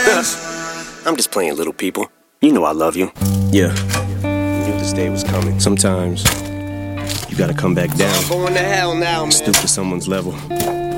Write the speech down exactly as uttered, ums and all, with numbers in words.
I'm just playing, little people. You know I love you. Yeah. You knew this day was coming. Sometimes you gotta come back down. I'm going to hell now, man. Stoop to someone's level.